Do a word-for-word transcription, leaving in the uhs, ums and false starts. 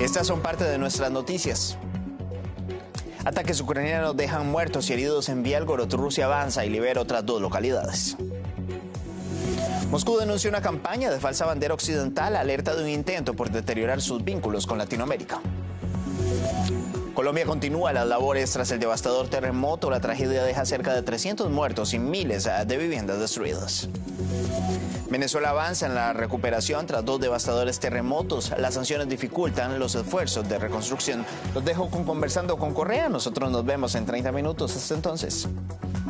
Estas son parte de nuestras noticias. Ataques ucranianos dejan muertos y heridos en Bielgorod. Rusia avanza y libera otras dos localidades. Moscú denunció una campaña de falsa bandera occidental, alerta de un intento por deteriorar sus vínculos con Latinoamérica. Colombia continúa las labores tras el devastador terremoto. La tragedia deja cerca de trescientos muertos y miles de viviendas destruidas. Venezuela avanza en la recuperación tras dos devastadores terremotos. Las sanciones dificultan los esfuerzos de reconstrucción. Los dejo con Conversando con Correa. Nosotros nos vemos en treinta minutos. Hasta entonces.